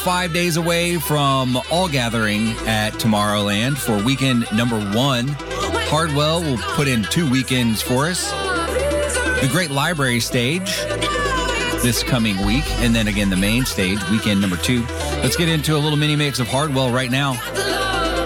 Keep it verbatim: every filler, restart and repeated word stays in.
Five days away from All Gathering at Tomorrowland for weekend number one. Hardwell will put in two weekends for us. The Great Library Stage this coming week, and then again the main stage, weekend number two. Let's get into a little mini mix of Hardwell right now.